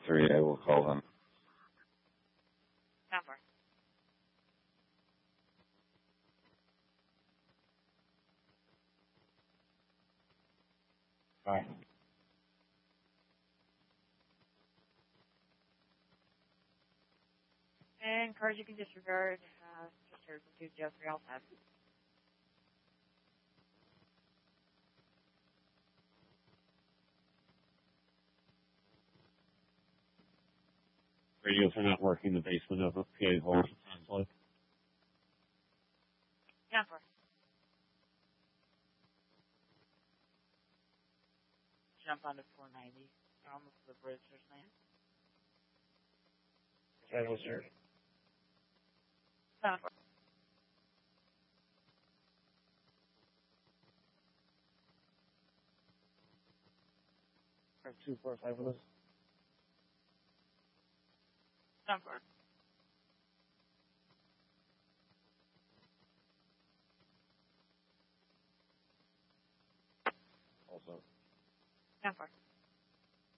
3, I will call them. Stand for. Alright. And cards you can disregard, just heard from 203 all set. Radios are not working in the basement of a PA hole, it sounds like. Stand for. Jump onto 490. Almost the bridge or something. Right, sir. Stand for. Have 245 with us. Stand for. Also. Stand for.